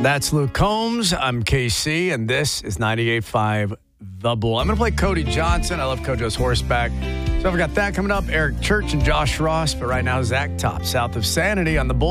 That's Luke Combs. I'm KC, and this is 98.5 The Bull. I'm going to play Cody Johnson. I love Kojo's horseback. So I've got that coming up. Eric Church and Josh Ross. But right now, Zach Top, south of Sanity on The Bull.